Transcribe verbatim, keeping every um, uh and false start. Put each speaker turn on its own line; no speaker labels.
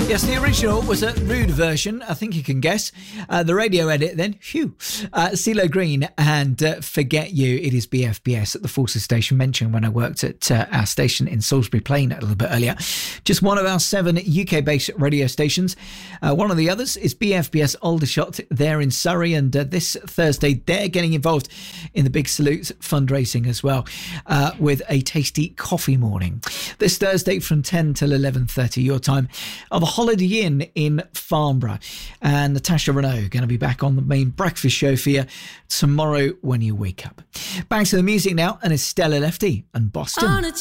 Yes, the original was a rude version. I think you can guess. Uh, the radio edit then, phew. Uh, CeeLo Green and uh, Forget You. It is B F B S at the Forces station, mentioned when I worked at uh, our station in Salisbury Plain a little bit earlier. Just one of our seven U K-based radio stations. Uh, one of the others is B F B S Aldershot there in Surrey. And uh, this Thursday, they're getting involved in the Big Salute fundraising as well, uh, with a tasty coffee morning. This Thursday from ten till eleven thirty your time, of a Holiday Inn in Farnborough. And Natasha Renault going to be back on the main breakfast show for you tomorrow when you wake up. Back to the music now, and it's Stella Lefty and Boston.